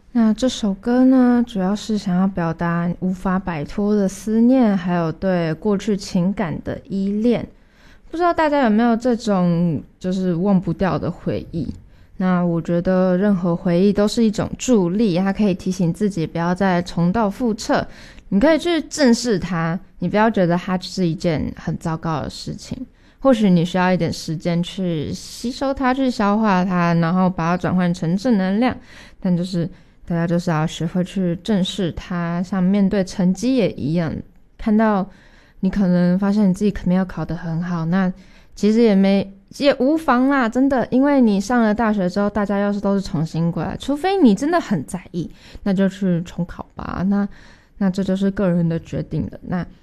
那这首歌呢，主要是想要表达无法摆脱的思念，还有对过去情感的依恋。不知道大家有没有这种就是忘不掉的回忆？那我觉得任何回忆都是一种助力，它可以提醒自己不要再重蹈覆辙。你可以去正视它，你不要觉得它是一件很糟糕的事情。或许你需要一点时间去吸收它，去消化它，然后把它转换成正能量。但就是大家就是要学会去正视它，像面对成绩也一样，看到你可能发现你自己可能要考得很好，那其实也无妨啦，真的，因为你上了大学之后，大家要是都是重新过来，除非你真的很在意，那就去重考吧。那这就是个人的决定了。那